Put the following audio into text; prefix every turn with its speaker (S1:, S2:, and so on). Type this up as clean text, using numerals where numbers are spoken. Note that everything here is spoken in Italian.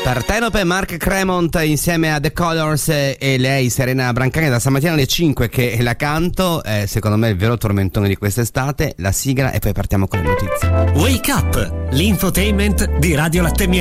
S1: Partenope, Mark Cremont insieme a The Colors e lei Serena Brancani da stamattina alle 5 che la canto, secondo me il vero tormentone di quest'estate, la sigla e poi partiamo con le notizie.
S2: Wake Up, l'infotainment di Radio Latte Miele.